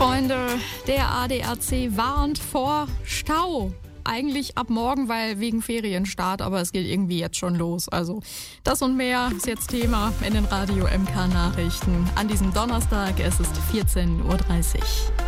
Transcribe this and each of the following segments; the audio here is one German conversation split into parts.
Freunde, der ADAC warnt vor Stau. Eigentlich ab morgen, weil wegen Ferienstart, aber es geht irgendwie jetzt schon los. Also das und mehr ist jetzt Thema in den Radio MK Nachrichten an diesem Donnerstag. Es ist 14.30 Uhr.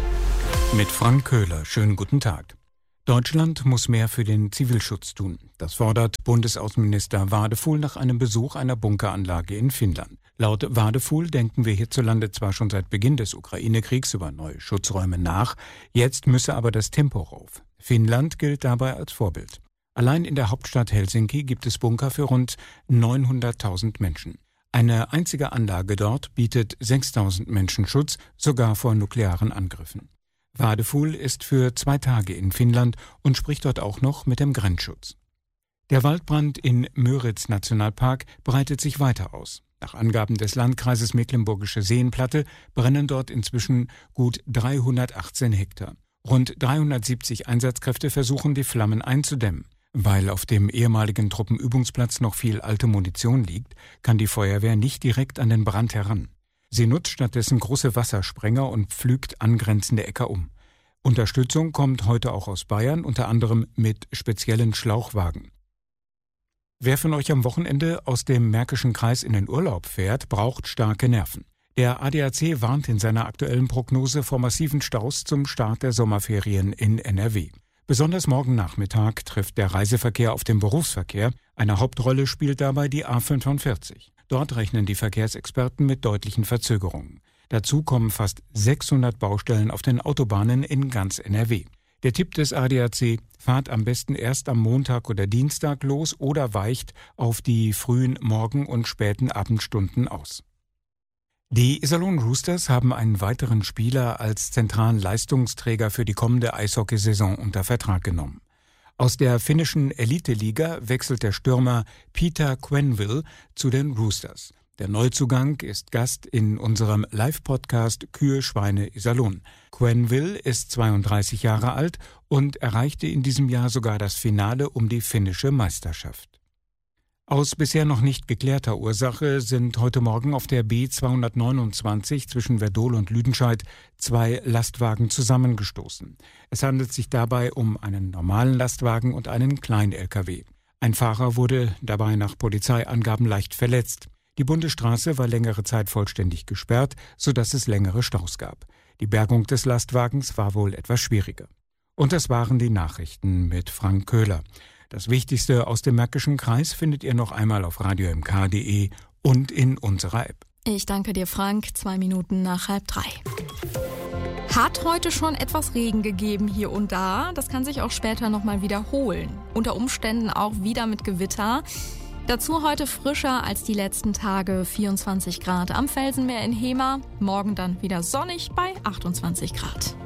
Mit Frank Köhler, schönen guten Tag. Deutschland muss mehr für den Zivilschutz tun. Das fordert Bundesaußenminister Wadefuhl nach einem Besuch einer Bunkeranlage in Finnland. Laut Wadefuhl denken wir hierzulande zwar schon seit Beginn des Ukraine-Kriegs über neue Schutzräume nach, jetzt müsse aber das Tempo rauf. Finnland gilt dabei als Vorbild. Allein in der Hauptstadt Helsinki gibt es Bunker für rund 900.000 Menschen. Eine einzige Anlage dort bietet 6.000 Menschen Schutz, sogar vor nuklearen Angriffen. Wadefuhl ist für 2 Tage in Finnland und spricht dort auch noch mit dem Grenzschutz. Der Waldbrand in Müritz-Nationalpark breitet sich weiter aus. Nach Angaben des Landkreises Mecklenburgische Seenplatte brennen dort inzwischen gut 318 Hektar. Rund 370 Einsatzkräfte versuchen, die Flammen einzudämmen. Weil auf dem ehemaligen Truppenübungsplatz noch viel alte Munition liegt, kann die Feuerwehr nicht direkt an den Brand heran. Sie nutzt stattdessen große Wassersprenger und pflügt angrenzende Äcker um. Unterstützung kommt heute auch aus Bayern, unter anderem mit speziellen Schlauchwagen. Wer von euch am Wochenende aus dem Märkischen Kreis in den Urlaub fährt, braucht starke Nerven. Der ADAC warnt in seiner aktuellen Prognose vor massiven Staus zum Start der Sommerferien in NRW. Besonders morgen Nachmittag trifft der Reiseverkehr auf den Berufsverkehr. Eine Hauptrolle spielt dabei die A45. Dort rechnen die Verkehrsexperten mit deutlichen Verzögerungen. Dazu kommen fast 600 Baustellen auf den Autobahnen in ganz NRW. Der Tipp des ADAC: fahrt am besten erst am Montag oder Dienstag los oder weicht auf die frühen Morgen- und späten Abendstunden aus. Die Iserlohn Roosters haben einen weiteren Spieler als zentralen Leistungsträger für die kommende Eishockeysaison unter Vertrag genommen. Aus der finnischen Elite-Liga wechselt der Stürmer Peter Quenneville zu den Roosters. Der Neuzugang ist Gast in unserem Live-Podcast Kühe, Schweine, Iserlohn. Quenneville ist 32 Jahre alt und erreichte in diesem Jahr sogar das Finale um die finnische Meisterschaft. Aus bisher noch nicht geklärter Ursache sind heute Morgen auf der B229 zwischen Werdohl und Lüdenscheid 2 Lastwagen zusammengestoßen. Es handelt sich dabei um einen normalen Lastwagen und einen Klein-LKW. Ein Fahrer wurde dabei nach Polizeiangaben leicht verletzt. Die Bundesstraße war längere Zeit vollständig gesperrt, sodass es längere Staus gab. Die Bergung des Lastwagens war wohl etwas schwieriger. Und das waren die Nachrichten mit Frank Köhler. Das Wichtigste aus dem Märkischen Kreis findet ihr noch einmal auf radiomk.de und in unserer App. Ich danke dir, Frank. 2 Minuten nach 2:30. Hat heute schon etwas Regen gegeben hier und da. Das kann sich auch später nochmal wiederholen. Unter Umständen auch wieder mit Gewitter. Dazu heute frischer als die letzten Tage, 24 Grad am Felsenmeer in Hemer. Morgen dann wieder sonnig bei 28 Grad.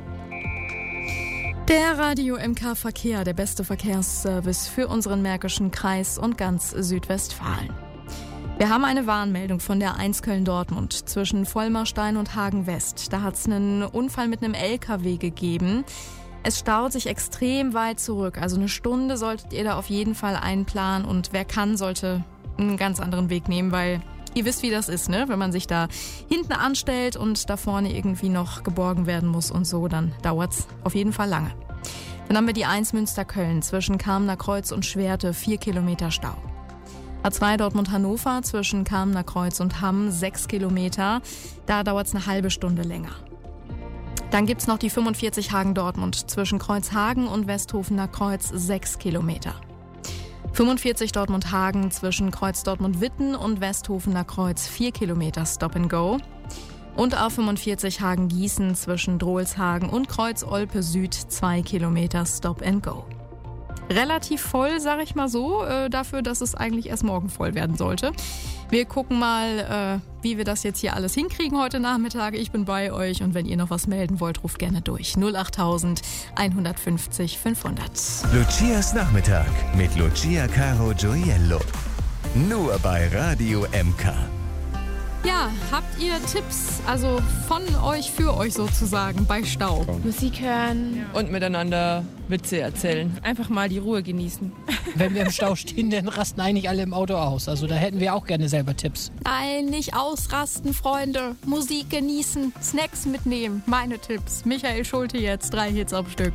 Der Radio MK Verkehr, der beste Verkehrsservice für unseren Märkischen Kreis und ganz Südwestfalen. Wir haben eine Warnmeldung von der 1 Köln-Dortmund zwischen Vollmerstein und Hagen-West. Da hat es einen Unfall mit einem LKW gegeben. Es staut sich extrem weit zurück. Also 1 Stunde solltet ihr da auf jeden Fall einplanen. Und wer kann, sollte einen ganz anderen Weg nehmen, weil ihr wisst, wie das ist, ne? Wenn man sich da hinten anstellt und da vorne irgendwie noch geborgen werden muss und so, dann dauert's auf jeden Fall lange. Dann haben wir die 1 Münster-Köln zwischen Kamener Kreuz und Schwerte, 4 Kilometer Stau. A2 Dortmund-Hannover zwischen Kamener Kreuz und Hamm, 6 Kilometer. Da dauert's eine halbe Stunde länger. Dann gibt's noch die 45 Hagen-Dortmund zwischen Kreuzhagen und Westhofener Kreuz, 6 Kilometer. 45 Dortmund-Hagen zwischen Kreuz Dortmund-Witten und Westhofener Kreuz, 4 Kilometer Stop and Go. Und A45 Hagen-Gießen zwischen Drohlshagen und Kreuz Olpe Süd, 2 Kilometer Stop and Go. Relativ voll, sag ich mal so, dafür, dass es eigentlich erst morgen voll werden sollte. Wir gucken mal, wie wir das jetzt hier alles hinkriegen heute Nachmittag. Ich bin bei euch und wenn ihr noch was melden wollt, ruft gerne durch. 08000 150 500. Lucias Nachmittag mit Lucia Caro Gioiello. Nur bei Radio MK. Ja, habt ihr Tipps, also von euch für euch sozusagen bei Stau? Musik hören und miteinander Witze erzählen. Einfach mal die Ruhe genießen. Wenn wir im Stau stehen, dann rasten eigentlich alle im Auto aus. Also da hätten wir auch gerne selber Tipps. Nein, nicht ausrasten, Freunde. Musik genießen, Snacks mitnehmen. Meine Tipps. Michael Schulte jetzt, 3 Hits am Stück.